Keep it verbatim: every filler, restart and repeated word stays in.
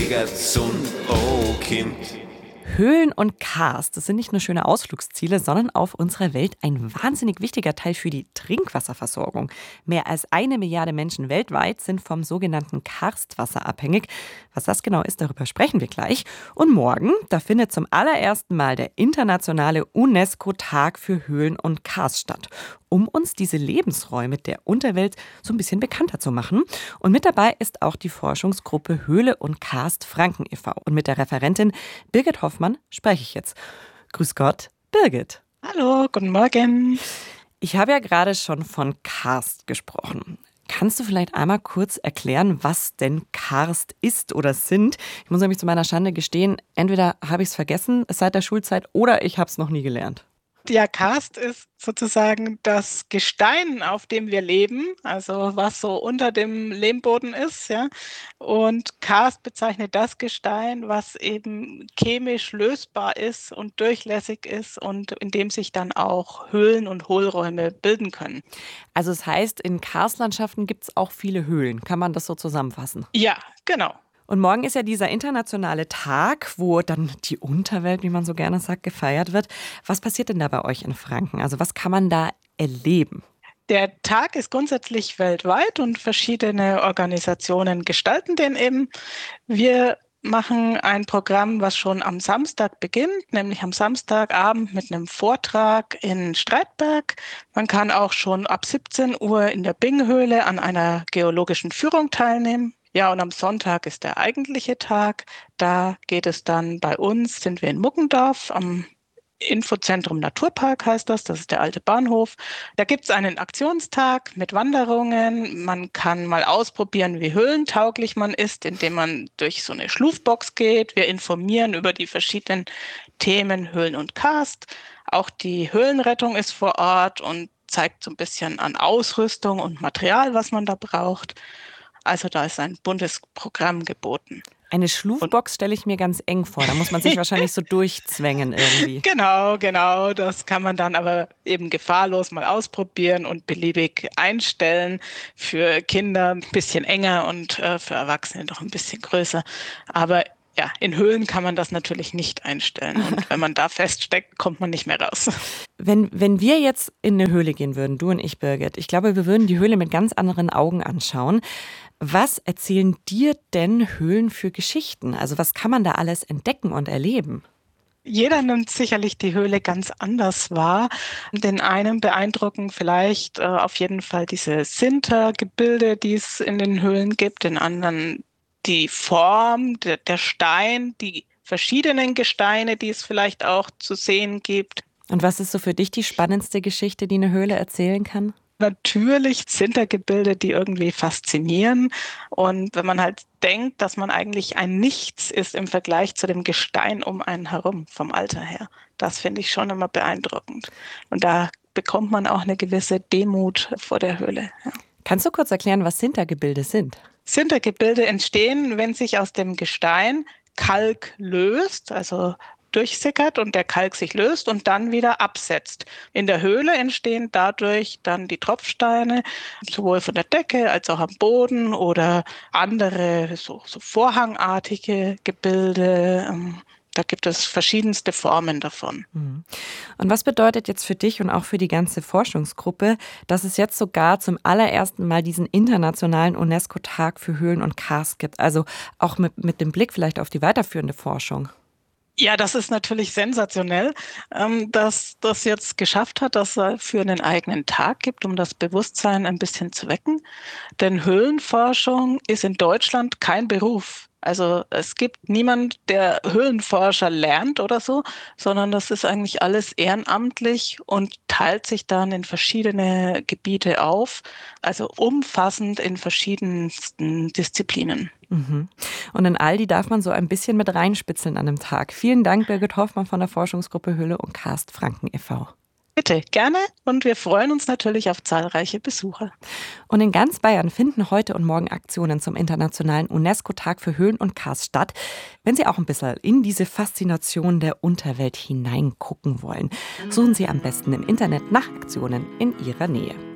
Gesund, oh Kind. Höhlen und Karst, das sind nicht nur schöne Ausflugsziele, sondern auf unserer Welt ein wahnsinnig wichtiger Teil für die Trinkwasserversorgung. Mehr als eine Milliarde Menschen weltweit sind vom sogenannten Karstwasser abhängig. Was das genau ist, darüber sprechen wir gleich. Und morgen, da findet zum allerersten Mal der internationale UNESCO-Tag für Höhlen und Karst statt, um uns diese Lebensräume der Unterwelt so ein bisschen bekannter zu machen. Und mit dabei ist auch die Forschungsgruppe Höhle und Karst Franken e V Und mit der Referentin Birgit Hoffmann spreche ich jetzt. Grüß Gott, Birgit. Hallo, guten Morgen. Ich habe ja gerade schon von Karst gesprochen. Kannst du vielleicht einmal kurz erklären, was denn Karst ist oder sind? Ich muss nämlich zu meiner Schande gestehen, entweder habe ich es vergessen seit der Schulzeit oder ich habe es noch nie gelernt. Ja, Karst ist sozusagen das Gestein, auf dem wir leben, also was so unter dem Lehmboden ist, ja. Und Karst bezeichnet das Gestein, was eben chemisch lösbar ist und durchlässig ist und in dem sich dann auch Höhlen und Hohlräume bilden können. Also es heißt, in Karstlandschaften gibt es auch viele Höhlen. Kann man das so zusammenfassen? Ja, genau. Und morgen ist ja dieser internationale Tag, wo dann die Unterwelt, wie man so gerne sagt, gefeiert wird. Was passiert denn da bei euch in Franken? Also was kann man da erleben? Der Tag ist grundsätzlich weltweit und verschiedene Organisationen gestalten den eben. Wir machen ein Programm, was schon am Samstag beginnt, nämlich am Samstagabend mit einem Vortrag in Streitberg. Man kann auch schon ab siebzehn Uhr in der Binghöhle an einer geologischen Führung teilnehmen. Ja, und am Sonntag ist der eigentliche Tag. Da geht es dann bei uns, sind wir in Muggendorf am Infozentrum Naturpark heißt das, das ist der alte Bahnhof. Da gibt es einen Aktionstag mit Wanderungen. Man kann mal ausprobieren, wie höhlentauglich man ist, indem man durch so eine Schlufbox geht. Wir informieren über die verschiedenen Themen Höhlen und Karst. Auch die Höhlenrettung ist vor Ort und zeigt so ein bisschen an Ausrüstung und Material, was man da braucht. Also da ist ein buntes Programm geboten. Eine Schlufbox stelle ich mir ganz eng vor. Da muss man sich wahrscheinlich so durchzwängen irgendwie. Genau, genau. Das kann man dann aber eben gefahrlos mal ausprobieren und beliebig einstellen. Für Kinder ein bisschen enger und äh, für Erwachsene doch ein bisschen größer. Aber ja, in Höhlen kann man das natürlich nicht einstellen. Und wenn man da feststeckt, kommt man nicht mehr raus. Wenn, wenn wir jetzt in eine Höhle gehen würden, du und ich, Birgit, ich glaube, wir würden die Höhle mit ganz anderen Augen anschauen. Was erzählen dir denn Höhlen für Geschichten? Also was kann man da alles entdecken und erleben? Jeder nimmt sicherlich die Höhle ganz anders wahr. Den einen beeindrucken vielleicht äh, auf jeden Fall diese Sintergebilde, die es in den Höhlen gibt, den anderen die Form, der, der Stein, die verschiedenen Gesteine, die es vielleicht auch zu sehen gibt. Und was ist so für dich die spannendste Geschichte, die eine Höhle erzählen kann? Natürlich sind da Gebilde, die irgendwie faszinieren. Und wenn man halt denkt, dass man eigentlich ein Nichts ist im Vergleich zu dem Gestein um einen herum, vom Alter her, das finde ich schon immer beeindruckend. Und da bekommt man auch eine gewisse Demut vor der Höhle. Ja. Kannst du kurz erklären, was Sintergebilde sind? Sintergebilde entstehen, wenn sich aus dem Gestein Kalk löst, also durchsickert und der Kalk sich löst und dann wieder absetzt. In der Höhle entstehen dadurch dann die Tropfsteine, sowohl von der Decke als auch am Boden oder andere so, so vorhangartige Gebilde. Da gibt es verschiedenste Formen davon. Und was bedeutet jetzt für dich und auch für die ganze Forschungsgruppe, dass es jetzt sogar zum allerersten Mal diesen internationalen UNESCO-Tag für Höhlen und Karst gibt? Also auch mit, mit dem Blick vielleicht auf die weiterführende Forschung. Ja, das ist natürlich sensationell, dass das jetzt geschafft hat, dass es für einen eigenen Tag gibt, um das Bewusstsein ein bisschen zu wecken. Denn Höhlenforschung ist in Deutschland kein Beruf. Also es gibt niemand, der Höhlenforscher lernt oder so, sondern das ist eigentlich alles ehrenamtlich und teilt sich dann in verschiedene Gebiete auf, also umfassend in verschiedensten Disziplinen. Mhm. Und in all die darf man so ein bisschen mit reinspitzeln an einem Tag. Vielen Dank, Birgit Hoffmann von der Forschungsgruppe Höhle und Karst Franken e V Bitte, gerne. Und wir freuen uns natürlich auf zahlreiche Besucher. Und in ganz Bayern finden heute und morgen Aktionen zum internationalen UNESCO-Tag für Höhlen und Karst statt. Wenn Sie auch ein bisschen in diese Faszination der Unterwelt hineingucken wollen, suchen Sie am besten im Internet nach Aktionen in Ihrer Nähe.